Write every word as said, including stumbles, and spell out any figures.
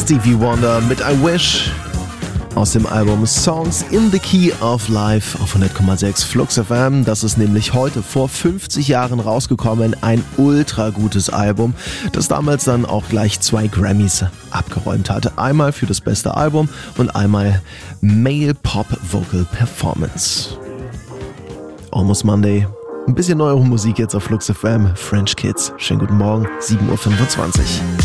Stevie Wonder mit I Wish aus dem Album Songs in the Key of Life auf hundert Komma sechs Flux F M. Das ist nämlich heute vor fünfzig Jahren rausgekommen. Ein ultra gutes Album, das damals dann auch gleich zwei Grammys abgeräumt hatte. Einmal für das beste Album und einmal Male Pop Vocal Performance. Almost Monday. Ein bisschen neuere Musik jetzt auf Flux F M. French Kids. Schönen guten Morgen, sieben Uhr fünfundzwanzig.